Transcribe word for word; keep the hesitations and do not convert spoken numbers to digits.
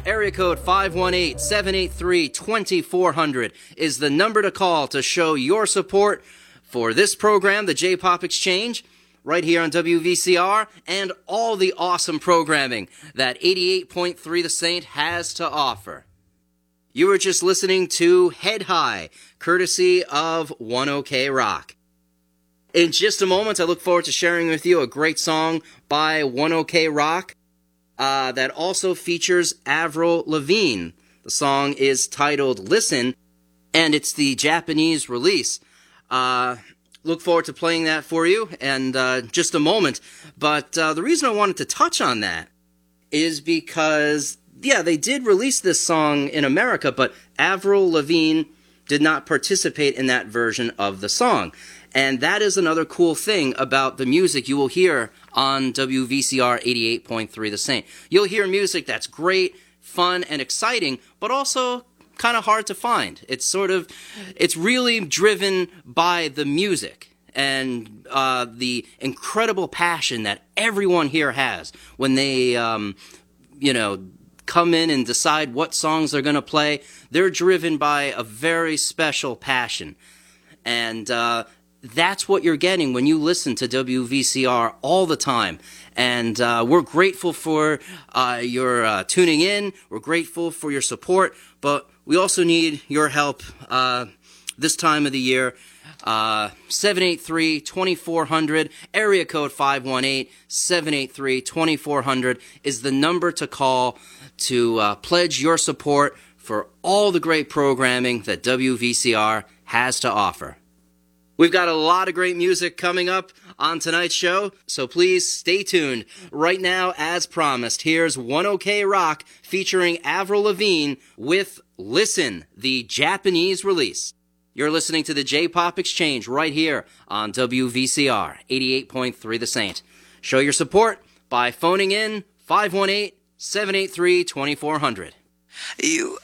Area code five one eight, seven eight three, two four zero zero is the number to call to show your support for this program, the J-Pop Exchange, right here on W V C R, and all the awesome programming that eighty-eight point three The Saint has to offer. You were just listening to Head High, courtesy of one OK Rock. In just a moment, I look forward to sharing with you a great song by one OK Rock uh, that also features Avril Lavigne. The song is titled Listen, and it's the Japanese release. Uh, look forward to playing that for you in uh, just a moment. But uh, the reason I wanted to touch on that is because, yeah, they did release this song in America, but Avril Lavigne did not participate in that version of the song. And that is another cool thing about the music you will hear on W V C R eighty-eight point three The Saint. You'll hear music that's great, fun, and exciting, but also kind of hard to find. It's sort of, it's really driven by the music and uh, the incredible passion that everyone here has when they, um, you know, come in and decide what songs they're going to play. They're driven by a very special passion. And uh, that's what you're getting when you listen to W V C R all the time. And uh, we're grateful for uh, your uh, tuning in. We're grateful for your support. But we also need your help uh, this time of the year. Uh, seven eight three, two four zero zero, area code five one eight, seven eight three, two four zero zero is the number to call to uh, pledge your support for all the great programming that W V C R has to offer. We've got a lot of great music coming up on tonight's show, so please stay tuned. Right now, as promised, here's one OK Rock featuring Avril Lavigne with Listen, the Japanese release. You're listening to the J-Pop Exchange right here on W V C R eighty-eight point three The Saint. Show your support by phoning in five one eight, seven eight three, two four zero zero. You